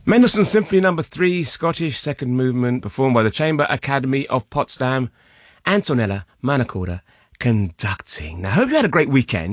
Mendelssohn Symphony No. 3, Scottish second movement, performed by the Chamber Academy of Potsdam. Antonella Manacorda conducting. Now, I hope you had a great weekend.